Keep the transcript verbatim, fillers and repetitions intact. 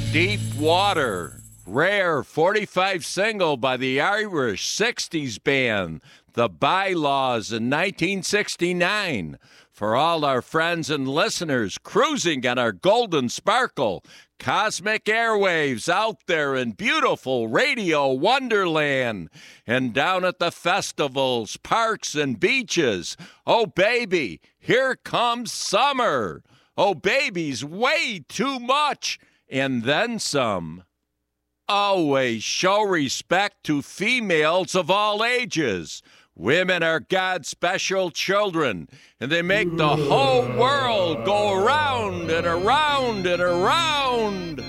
Deep Water, rare forty-five single by the Irish sixties band, The Bylaws in nineteen sixty-nine. For all our friends and listeners cruising on our golden sparkle, cosmic airwaves out there in beautiful Radio Wonderland and down at the festivals, parks, and beaches. Oh, baby, here comes summer. Oh, baby's way too much. And then some. Always show respect to females of all ages. Women are God's special children, and they make the whole world go around and around and around.